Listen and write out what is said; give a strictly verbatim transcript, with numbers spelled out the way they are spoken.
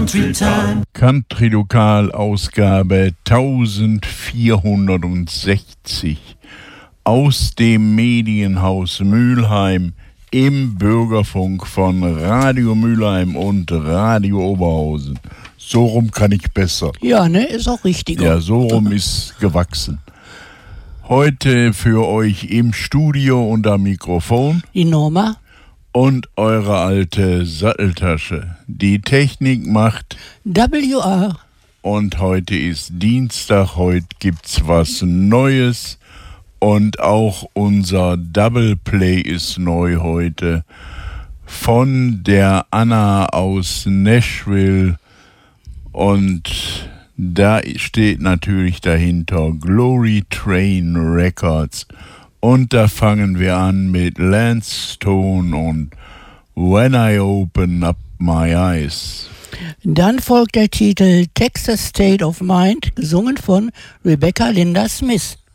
Country Time. Country Lokal Ausgabe vierzehnhundertsechzig aus dem Medienhaus Mülheim im Bürgerfunk von Radio Mülheim und Radio Oberhausen. So rum kann ich besser. Ja, ne, ist auch richtig. Ja, so rum ist gewachsen. Heute für euch im Studio und am Mikrofon Die Norma und eure alte Satteltasche. Die Technik macht W R. Und heute ist Dienstag, heute gibt's was Neues und auch unser Double Play ist neu heute von der Anna aus Nashville und da steht natürlich dahinter Glory Train Records. Und da fangen wir an mit Lance Stone und When I Open Up My Eyes. Dann folgt der Titel Texas State of Mind, gesungen von Rebecca Linda Smith.